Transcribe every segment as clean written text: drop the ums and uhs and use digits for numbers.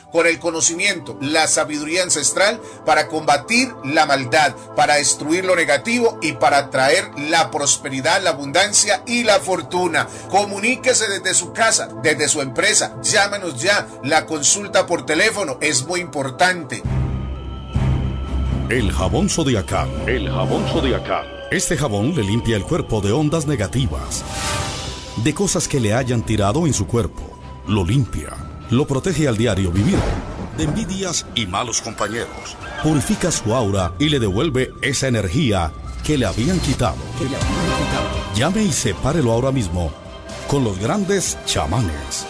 con el conocimiento, la sabiduría ancestral para combatir la maldad, para destruir lo negativo y para traer la prosperidad, la abundancia y la fortuna. Comuníquese desde su casa, desde su empresa. Llámenos ya. La consulta por teléfono es muy importante. El jabón Zodiacal. El jabón Zodiacal. Este jabón le limpia el cuerpo de ondas negativas, de cosas que le hayan tirado en su cuerpo. Lo limpia, lo protege al diario vivir, de envidias y malos compañeros. Purifica su aura y le devuelve esa energía que le habían quitado. Llame y sepárelo ahora mismo con los grandes chamanes.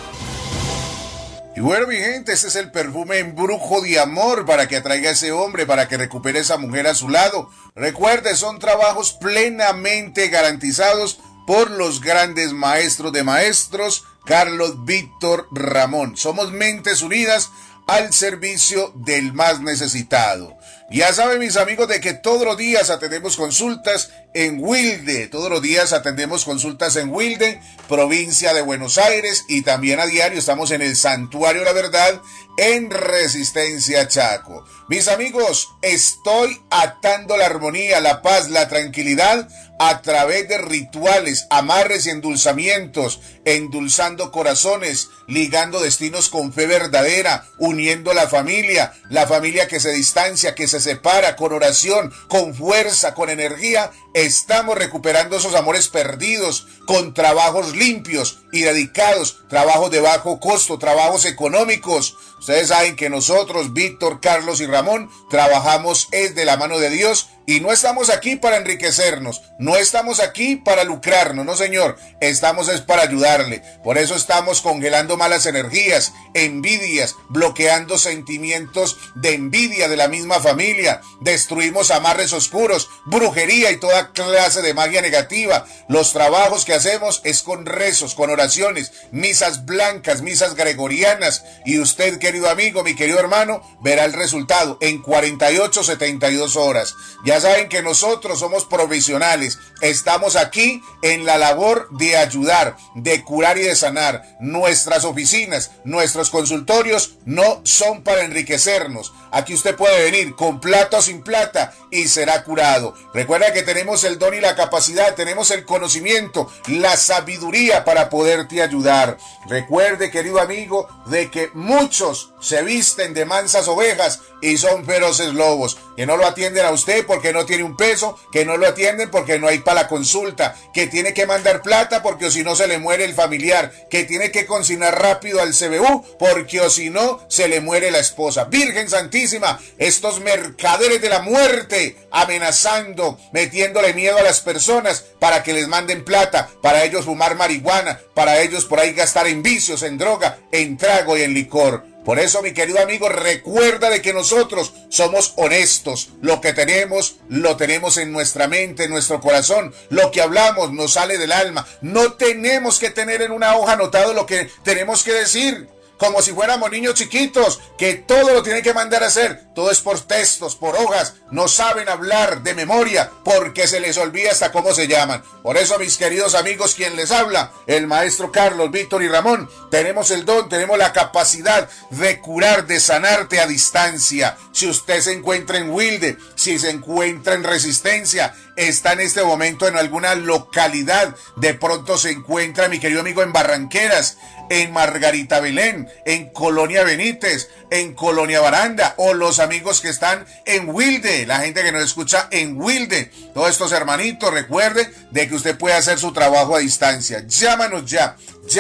Y bueno, mi gente, este es el perfume Embrujo de Amor para que atraiga a ese hombre, para que recupere a esa mujer a su lado. Recuerde, son trabajos plenamente garantizados por los grandes maestros de maestros, Carlos Víctor Ramón. Somos mentes unidas al servicio del más necesitado. Ya saben, mis amigos, de que todos los días atendemos consultas en Wilde. Todos los días atendemos consultas en Wilde, provincia de Buenos Aires, y también a diario estamos en el Santuario La Verdad en Resistencia Chaco. Mis amigos, estoy atando la armonía, la paz, la tranquilidad a través de rituales, amarres y endulzamientos, endulzando corazones, ligando destinos con fe verdadera, uniendo la familia que se distancia, que se separa, con oración, con fuerza, con energía. Estamos recuperando esos amores perdidos con trabajos limpios y dedicados, trabajos de bajo costo, trabajos económicos. Ustedes saben que nosotros, Víctor, Carlos y Ramón, trabajamos es de la mano de Dios y no estamos aquí para enriquecernos, no estamos aquí para lucrarnos, no señor, estamos es para ayudarle. Por eso estamos congelando malas energías, envidias, bloqueando sentimientos de envidia de la misma familia, destruimos amarres oscuros, brujería y toda clase de magia negativa. Los trabajos que hacemos es con rezos, con oraciones, misas blancas, misas gregorianas, y usted, querido amigo, mi querido hermano, verá el resultado en 48, 72 horas. Ya saben que nosotros somos profesionales, estamos aquí en la labor de ayudar, de curar y de sanar. Nuestras oficinas, nuestros consultorios no son para enriquecernos. Aquí usted puede venir con plata o sin plata y será curado. Recuerda que tenemos el don y la capacidad, tenemos el conocimiento, la sabiduría para poderte ayudar. Recuerde, querido amigo, de que muchos se visten de mansas ovejas y son feroces lobos, que no lo atienden a usted porque no tiene un peso, que no lo atienden porque no hay para la consulta, que tiene que mandar plata porque o si no se le muere el familiar, que tiene que consignar rápido al CBU porque o si no se le muere la esposa. Virgen Santísima, estos mercaderes de la muerte amenazando, metiéndole miedo a las personas para que les manden plata, para ellos fumar marihuana, para ellos por ahí gastar en vicios, en droga, en trago y en licor. Por eso, mi querido amigo, recuerda de que nosotros somos honestos. Lo que tenemos, lo tenemos en nuestra mente, en nuestro corazón. Lo que hablamos nos sale del alma. No tenemos que tener en una hoja anotado lo que tenemos que decir, como si fuéramos niños chiquitos, que todo lo tienen que mandar a hacer. Todo es por textos, por hojas. No saben hablar de memoria porque se les olvida hasta cómo se llaman. Por eso, mis queridos amigos, quien les habla, el maestro Carlos, Víctor y Ramón, tenemos el don, tenemos la capacidad de curar, de sanarte a distancia. Si usted se encuentra en Wilde, si se encuentra en Resistencia, está en este momento en alguna localidad, de pronto se encuentra, mi querido amigo, en Barranqueras, en Margarita Belén, en Colonia Benítez, en Colonia Baranda, o los amigos que están en Wilde, la gente que nos escucha en Wilde, todos estos hermanitos, recuerde de que usted puede hacer su trabajo a distancia. Llámanos ya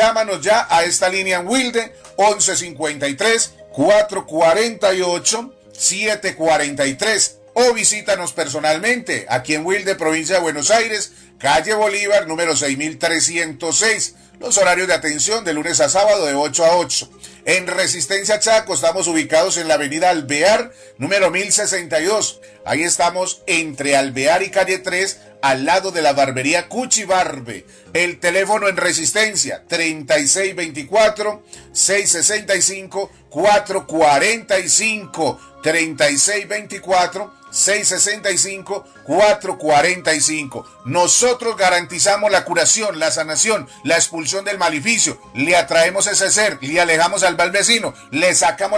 a esta línea en Wilde, 1153 448 743, o visítanos personalmente aquí en Wilde, provincia de Buenos Aires, calle Bolívar, número 6306. Los horarios de atención de lunes a sábado de 8 a 8. En Resistencia Chaco estamos ubicados en la avenida Alvear, número 1062. Ahí estamos entre Alvear y calle 3, al lado de la barbería Cuchibarbe. El teléfono en Resistencia, 3624-665-445. 3624-665-445. Nosotros garantizamos la curación, la sanación, la expulsión del maleficio. Le atraemos ese ser, le alejamos al mal vecino, le sacamos